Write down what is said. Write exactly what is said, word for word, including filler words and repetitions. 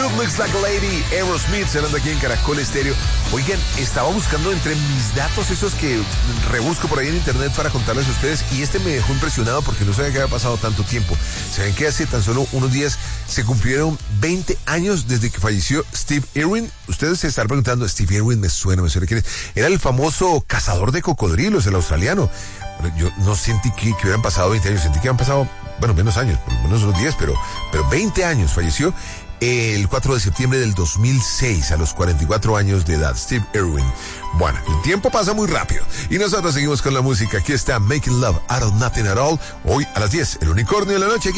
Look Looks Like a Lady, Aerosmith, sonando aquí en Caracol Estéreo. Oigan, estaba buscando entre mis datos esos que rebusco por ahí en internet para contarles a ustedes, y este me dejó impresionado porque no sabía que había pasado tanto tiempo. Saben que hace tan solo unos días se cumplieron veinte años desde que falleció Steve Irwin. Ustedes se están preguntando, Steve Irwin me suena, me suena quién es. Era el famoso cazador de cocodrilos, el australiano. Bueno, yo no sentí que, que hubieran pasado veinte años, sentí que habían pasado, bueno, menos años, por lo menos unos diez, pero, pero veinte años. Falleció el cuatro de septiembre del dos mil seis, a los cuarenta y cuatro años de edad, Steve Irwin. Bueno, el tiempo pasa muy rápido y nosotros seguimos con la música. Aquí está Making Love Out of Nothing at All. Hoy a las diez, el unicornio de la noche.